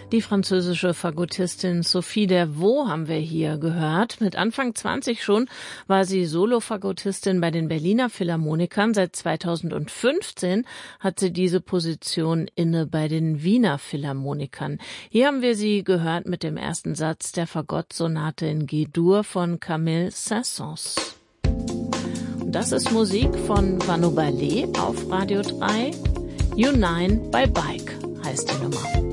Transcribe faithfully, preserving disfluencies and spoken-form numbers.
Die französische Fagottistin Sophie Dervaux haben wir hier gehört. Mit Anfang zwanzig schon war sie Solo-Fagottistin bei den Berliner Philharmonikern. Seit zweitausendfünfzehn hat sie diese Position inne bei den Wiener Philharmonikern. Hier haben wir sie gehört mit dem ersten Satz der Fagottsonate in G-Dur von Camille Saint-Saëns. Und das ist Musik von Vanno Ballet auf Radio drei. You neun bei Bike heißt die Nummer.